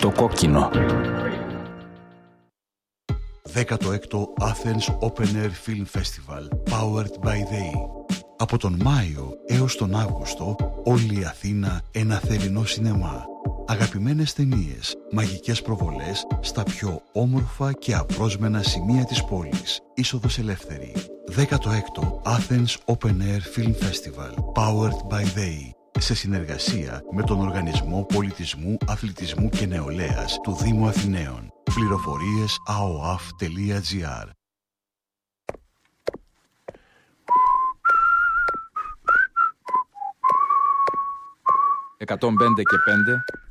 το κόκκινο. 16ο Athens Open Air Film Festival, powered by ΔΕΗ. Από τον Μάιο έως τον Αύγουστο, όλη η Αθήνα ένα θερινό σινεμά. Αγαπημένες ταινίες, μαγικές προβολές στα πιο όμορφα και απρόσμενα σημεία της πόλης. Είσοδος ελεύθερη. 16ο Athens Open Air Film Festival, powered by ΔΕΗ. Σε συνεργασία με τον Οργανισμό Πολιτισμού, Αθλητισμού και Νεολαίας του Δήμου Αθηναίων. Πληροφορίες aoaf.gr. 105 και 5